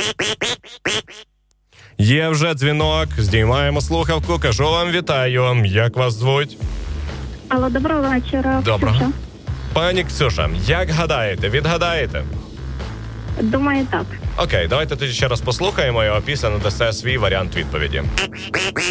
Є вже дзвінок, здіймаємо слухавку, кажу вам вітаю. Як вас звуть? Алло, доброго вечора. Доброго. Ксюша. Пані Ксюша, як гадаєте, відгадаєте? Думаю, так. Окей, давайте тоді ще раз послухаємо, а після надасте свій варіант відповіді.